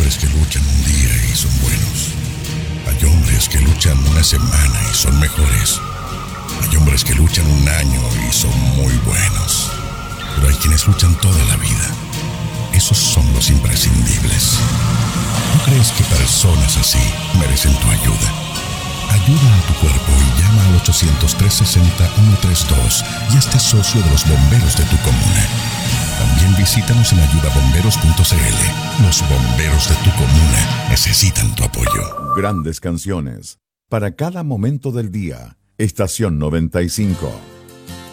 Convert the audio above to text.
hombres que luchan un día y son buenos. Hay hombres que luchan una semana y son mejores. Hay hombres que luchan un año y son muy buenos. Pero hay quienes luchan toda la vida. Esos son los imprescindibles. ¿No crees que personas así merecen tu ayuda? Ayuda a tu cuerpo y llama al 800-360-132 y hazte socio de los bomberos de tu comuna. También visítanos en ayudabomberos.cl. Los bomberos de tu comuna necesitan tu apoyo. Grandes canciones para cada momento del día. Estación 95.